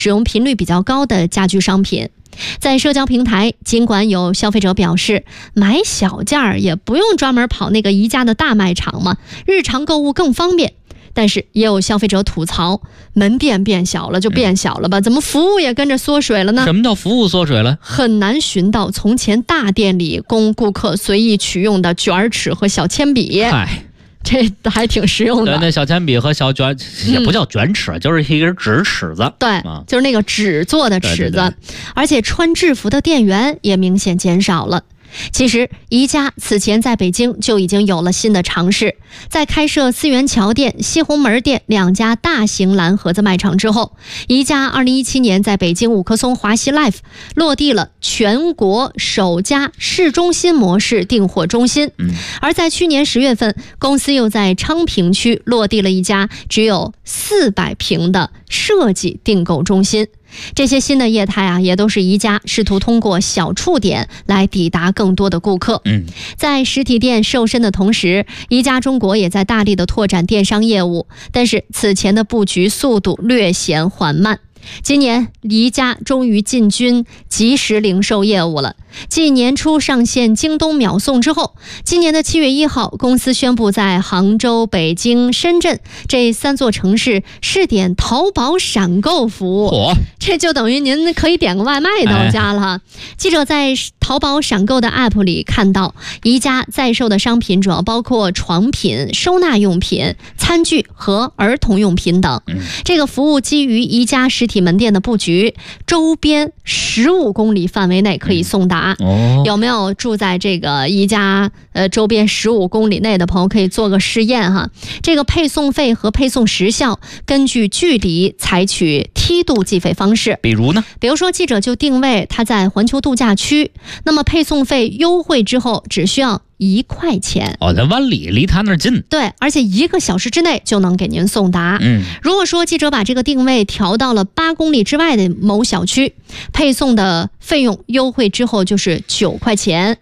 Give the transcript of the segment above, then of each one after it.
使用频率比较高的家居商品。在社交平台，尽管有消费者表示买小件儿也不用专门跑那个宜家的大卖场嘛，日常购物更方便，但是也有消费者吐槽，门店变小了就变小了吧，怎么服务也跟着缩水了呢？ 什么叫服务缩水了？ 很难寻到从前大店里供顾客随意取用的卷尺和小铅笔。这还挺实用的。 对，那小铅笔和小卷也不叫卷尺，就是一根纸尺子。 对，就是那个纸做的尺子。对，而且穿制服的店员也明显减少了。其实宜家此前在北京就已经有了新的尝试，在开设四元桥店、西红门店2家大型蓝盒子卖场之后，宜家2017年在北京五棵松华西 Life 落地了全国首家市中心模式订货中心。而在去年10月份，公司又在昌平区落地了一家只有400平的设计订购中心。这些新的业态啊，也都是宜家试图通过小触点来抵达更多的顾客。在实体店瘦身的同时，宜家中国也在大力的拓展电商业务，但是此前的布局速度略显缓慢。今年宜家终于进军即时零售业务了。继年初上线京东秒送之后，今年的7月1号，公司宣布在杭州、北京、深圳这3座城市试点淘宝闪购服务。这就等于您可以点个外卖到家了哈。记者在淘宝闪购的 app 里看到，宜家在售的商品主要包括床品、收纳用品、餐具和儿童用品等。这个服务基于宜家实体门店的布局，周边15公里范围内可以送达。有没有住在这个宜家周边15公里内的朋友可以做个试验哈？这个配送费和配送时效根据距离采取梯度计费方式。比如说记者就定位他在环球度假区，那么配送费优惠之后只需要1块钱。 在湾里离他那儿近。 对，而且1个小时之内就能给您送达。如果说记者把这个定位调到了8公里之外的某小区，配送的费用优惠之后就是9块钱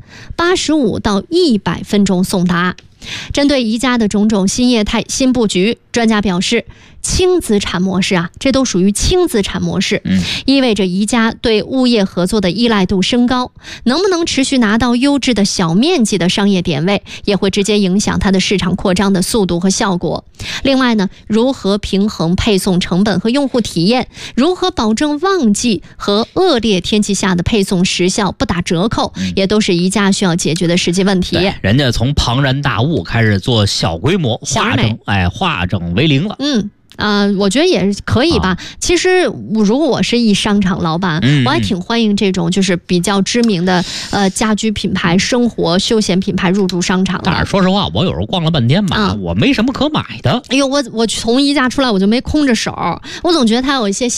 ，85到100分钟送达。针对宜家的种种新业态、新布局，专家表示，轻资产模式啊，这都属于轻资产模式，意味着宜家对物业合作的依赖度升高，能不能持续拿到优质的小面积的商业点位，也会直接影响它的市场扩张的速度和效果。另外呢，如何平衡配送成本和用户体验，如何保证旺季和恶劣天气下的配送时效不打折扣，也都是宜家需要解决的实际问题。 人家从庞然大物开始做小规模化整为零了。 我觉得也可以吧。其实如果我是一商场老板，我还挺欢迎这种就是比较知名的家居品牌、生活休闲品牌入驻商场。 但是说实话，我有时候逛了半天吧，我没什么可买的。 哎呦，我从宜家出来我就没空着手，我总觉得它有一些